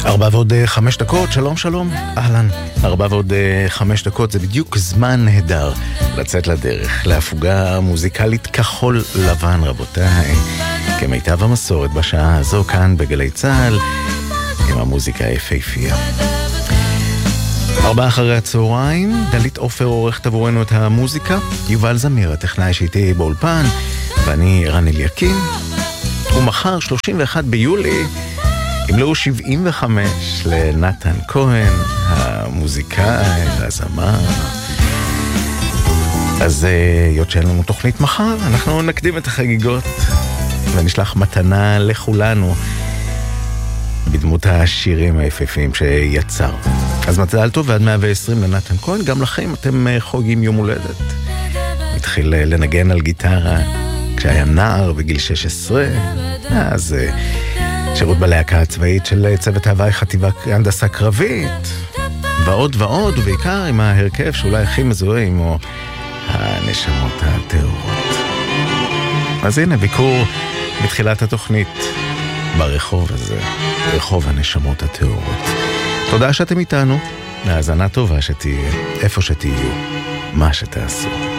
4:05, שלום שלום, אהלן. 4:05, זה בדיוק זמן נהדר לצאת לדרך, להפוגה מוזיקלית כחול לבן, רבותיי. כמיטב המסורת בשעה הזו כאן בגלי צהל, עם המוזיקה היפהפייה. 4:00, דלית עופר עורכת עבורנו את המוזיקה, יובל זמיר, הטכנאי שאיתי באולפן, ואני רן אליקים. ומחר, 31 ביולי, ימלאו 75 לנתן כהן, המוזיקאי, הזמר. אז היות שאין לנו תוכנית מחר, אנחנו נקדים את החגיגות ונשלח מתנה לכולנו בדמות השירים היפהפיים שיצר. אז מזל טוב ועד 120 לנתן כהן, גם לכם אתם חוגגים יום הולדת. התחיל לנגן על גיטרה כשהיה נער בגיל 16, אז שירות בלהקה הצבאית של צוות ההוואי חטיבה הנדסה קרבית, ועוד ועוד, ובעיקר עם ההרכב שאולי הכי מזוהה עמו, הנשמות הטהורות. אז הנה, ביקור בתחילת התוכנית ברחוב הזה, רחוב הנשמות הטהורות. תודה שאתם איתנו, האזנה טובה שתהיה, איפה שתהיו, מה שתעשו.